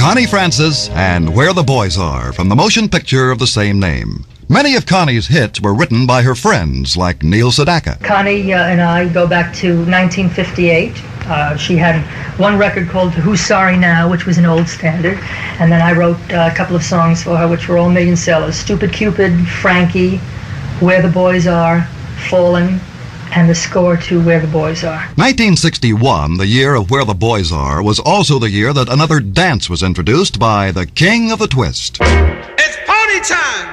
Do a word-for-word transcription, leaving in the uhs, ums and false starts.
Connie Francis and Where the Boys Are from the motion picture of the same name. Many of Connie's hits were written by her friends like Neil Sedaka. Connie uh, and I go back to nineteen fifty-eight. Uh, she had one record called Who's Sorry Now, which was an old standard. And then I wrote uh, a couple of songs for her, which were all million sellers. Stupid Cupid, Frankie, Where the Boys Are, Fallen, and the score to Where the Boys Are. nineteen sixty-one, the year of Where the Boys Are, was also the year that another dance was introduced by the King of the Twist. It's party time!